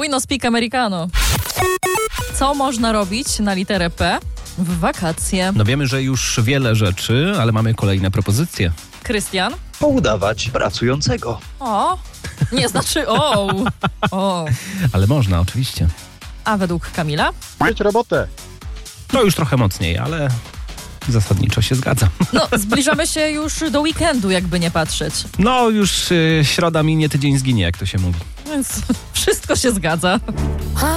no speak americano. Co można robić na literę P w wakacje? No wiemy, że już wiele rzeczy, ale mamy kolejne propozycje. Krystian? Poudawać pracującego. O, nie znaczy o. Ale można, oczywiście. A według Kamila? Mieć robotę. To już trochę mocniej, ale zasadniczo się zgadza. No, zbliżamy się już do weekendu, jakby nie patrzeć. No już środa minie, tydzień zginie, jak to się mówi. Więc wszystko się zgadza.